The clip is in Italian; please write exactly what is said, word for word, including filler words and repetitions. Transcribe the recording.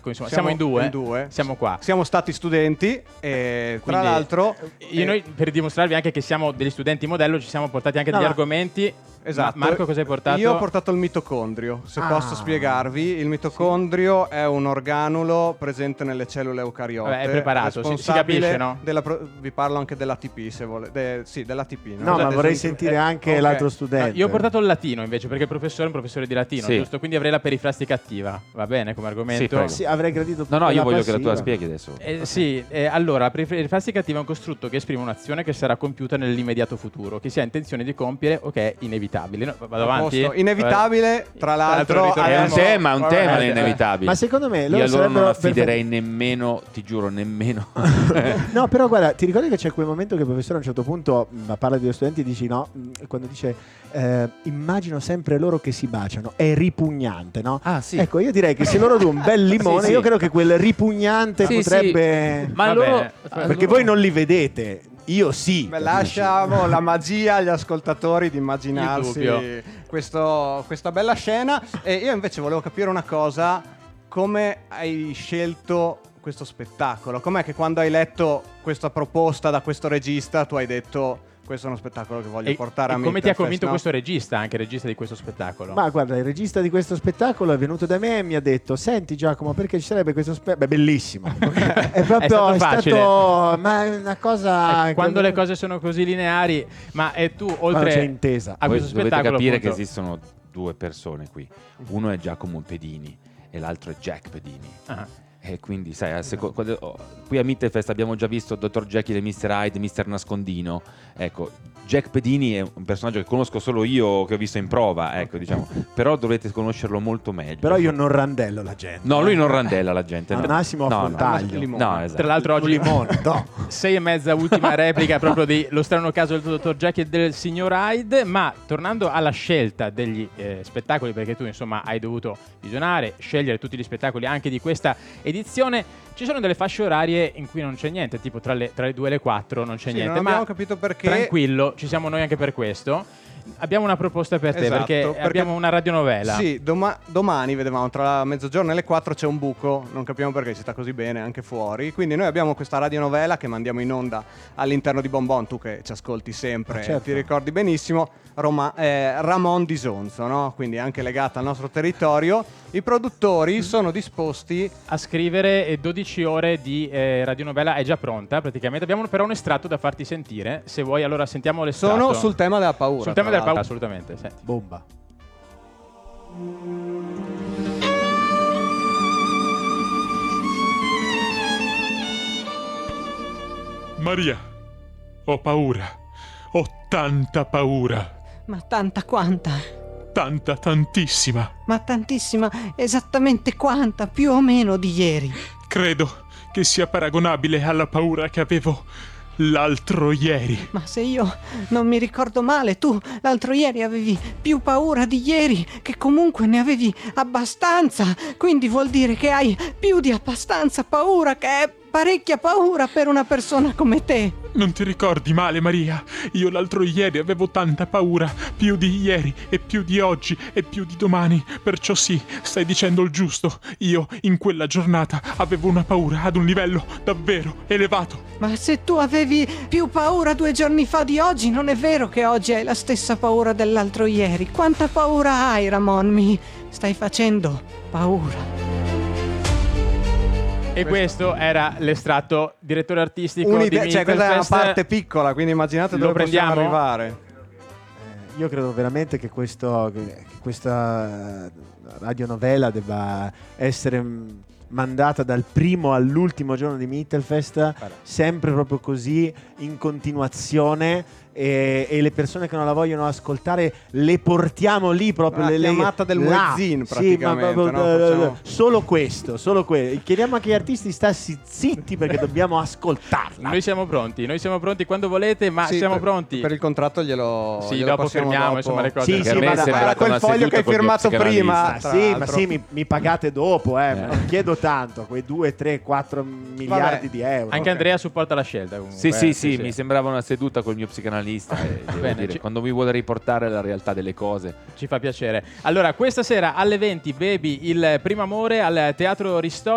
Marco, insomma, siamo, siamo in due, in due, siamo qua. Siamo stati studenti e tra Quindi, l'altro... Io eh, noi, per dimostrarvi anche che siamo degli studenti modello, ci siamo portati anche no, degli no. argomenti. Esatto. Ma Marco, cosa hai portato? Io ho portato il mitocondrio, se ah. posso spiegarvi. Il mitocondrio sì. è un organulo presente nelle cellule eucariote. Vabbè, è preparato, si, si capisce, no? Della pro- vi parlo anche dell'A T P, se volete. De- sì, dell'A T P. No, no ma vorrei esempio, sentire eh, anche okay. l'altro studente. No, io ho portato il latino invece, perché il professore è un professore di latino, sì. giusto? Quindi avrei la perifrastica attiva. Va bene come argomento? Sì, sì, avrei gradito. No, no, io voglio passiva. che la tua spieghi adesso. Eh, sì, eh, allora, la perifrastica attiva è un costrutto che esprime un'azione che sarà compiuta nell'immediato futuro, che si ha intenzione di compiere o che è inevitabile. No, vado avanti. Posto. Inevitabile, tra l'altro. È un tema, un tema è inevitabile. Ma secondo me loro io allora non affiderei perfett- nemmeno, ti giuro, nemmeno. No, però guarda, ti ricordi che c'è quel momento che il professore a un certo punto mh, parla degli studenti e dici no, mh, quando dice eh, immagino sempre loro che si baciano, è ripugnante, no? Ah, sì. Ecco, io direi che se loro due un bel limone, sì, sì. io credo che quel ripugnante sì, potrebbe... Sì. Ma Va loro... bene. Perché loro... voi non li vedete. Io sì. Beh, lasciamo la magia agli ascoltatori di immaginarsi dubbio. questo, questa bella scena. E io invece volevo capire una cosa: come hai scelto questo spettacolo? Com'è che quando hai letto questa proposta da questo regista tu hai detto questo è uno spettacolo che voglio E, portare e a come ti ha Mittelfest, convinto no? questo regista, anche il regista di questo spettacolo? Ma guarda, il regista di questo spettacolo è venuto da me e mi ha detto senti Giacomo, perché ci sarebbe questo spettacolo? Beh, bellissimo. È proprio È stato è facile. stato, ma è una cosa Eh, quando che- le cose sono così lineari, ma e tu Quando c'è oltre intesa. a Voi questo dovete spettacolo capire appunto, che esistono due persone qui. Uno è Giacomo Pedini e l'altro è Jack Pedini. Ah. E quindi, sai, a seco- quando- oh, qui a Mittelfest abbiamo già visto dottor Jekyll e mister Hyde, mister Nascondino. Ecco, Jack Pedini è un personaggio che conosco solo io, che ho visto in prova, ecco, diciamo. Però dovrete conoscerlo molto meglio. Però io non randello la gente. No, lui non randella la gente. Al no. massimo a no, no. fontaglio. Limone. No, esatto. Tra l'altro oggi limone, no. sei e mezza ultima replica proprio di Lo strano caso del dottor Jekyll e del signor Hyde. Ma tornando alla scelta degli eh, spettacoli, perché tu insomma hai dovuto visionare, scegliere tutti gli spettacoli anche di questa edizione, ci sono delle fasce orarie in cui non c'è niente, tipo tra le, tra le due e le quattro non c'è Sì, niente. non abbiamo ma capito perché. tranquillo, ci siamo noi anche per questo. Abbiamo una proposta per te, Esatto, perché, perché- abbiamo una radionovela. Sì, doma- domani vedevamo tra mezzogiorno e le quattro c'è un buco, non capiamo perché si sta così bene anche fuori. Quindi noi abbiamo questa radionovela che mandiamo in onda all'interno di Bonbon, tu che ci ascolti sempre, Ah, certo. ti ricordi benissimo, Roma- eh, Ramon di Sonzo, no? Quindi anche legata al nostro territorio. I produttori sono disposti A scrivere e dodici ore di eh, radionovela è già pronta praticamente. Abbiamo però un estratto da farti sentire. Se vuoi allora sentiamo l'estratto. sono sul tema della paura. Sul tema tra della paura, l'altro. assolutamente. Senti. Bomba. Maria, ho paura. Ho tanta paura. Ma tanta quanta? Tanta, tantissima. Ma tantissima, esattamente quanta, più o meno di ieri? Credo che sia paragonabile alla paura che avevo l'altro ieri. Ma se io non mi ricordo male, tu l'altro ieri avevi più paura di ieri, che comunque ne avevi abbastanza. Quindi vuol dire che hai più di abbastanza paura, che è parecchia paura per una persona come te. Non ti ricordi male, Maria? Io l'altro ieri avevo tanta paura, più di ieri e più di oggi e più di domani. Perciò sì, stai dicendo il giusto. Io in quella giornata avevo una paura ad un livello davvero elevato. Ma se tu avevi più paura due giorni fa di oggi, non è vero che oggi hai la stessa paura dell'altro ieri. Quanta paura hai, Ramon? Mi stai facendo paura. E questo era l'estratto direttore artistico Un'idea, di cioè questa è una Mittelfest. parte piccola, quindi immaginate Lo dove possiamo prendiamo? arrivare. Eh, Io credo veramente che, questo, che questa radionovela debba essere mh, mandata dal primo all'ultimo giorno di Mittelfest, sempre proprio così in continuazione. E, e le persone che non la vogliono ascoltare le portiamo lì proprio. Una le, le- chiamata del là. muezzin, Sì, praticamente, ma proprio, no? eh, Facciamo- solo questo, solo questo. Chiediamo anche agli artisti di starsi zitti perché dobbiamo ascoltarla. Noi siamo pronti, noi siamo pronti quando volete, ma Sì, siamo per- pronti. Per il contratto glielo Sì, glielo dopo passiamo firmiamo, dopo. insomma, le cose. Sì, Perché sì, a me ma è da- sembrata era quel una foglio seduta che hai col mio firmato prima. psicanalista. Ah, tra sì, ma l'altro. sì, mi, mi pagate dopo, eh. Eh. Non chiedo tanto, quei due, tre, quattro miliardi di euro. Anche Andrea supporta la scelta comunque. Sì, sì, eh, sì, mi sembrava una seduta col mio psicanalista. e devo Bene, dire, ci- quando mi vuole riportare alla realtà delle cose. Ci fa piacere. Allora, questa sera alle venti, Baby, il primo amore al Teatro Ristori.